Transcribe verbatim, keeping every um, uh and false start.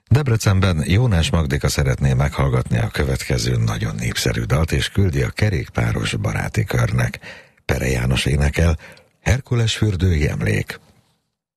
Debrecenben Jónás Magdika szeretné meghallgatni a következő nagyon népszerű dalt, és küldi a Kerékpáros baráti körnek. Pere János énekel, Herkules fürdői emlék.